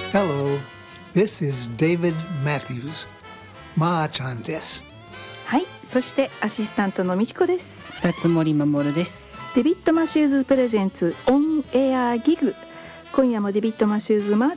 Hello, this is David Matthews. まーちゃんです。 はい、そしてアシスタントのみちこです。 二つ森守です。 デビッド・マシューズプレゼンツオンエアギグ。今夜もデビッド・マシューズまー